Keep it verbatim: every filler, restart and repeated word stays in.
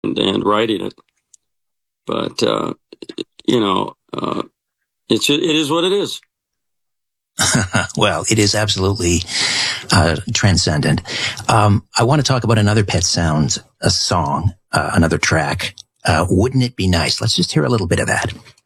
and, and writing it. But, uh, you know, uh, it's, it is what it is. Well, it is absolutely uh, transcendent. Um, I want to talk about another Pet Sounds, a song, uh, another track. Uh, Wouldn't It Be Nice? Let's just hear a little bit of that.